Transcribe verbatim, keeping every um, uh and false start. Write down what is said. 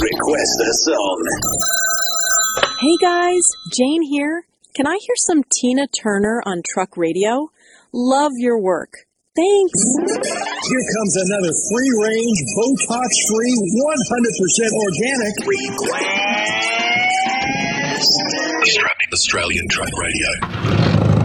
Request a song. Hey guys, Jane here. Can I hear some Tina Turner on Truck Radio? Love your work. Thanks. Here comes another free-range, Botox-free, one hundred percent organic Request. Australian Truck Radio.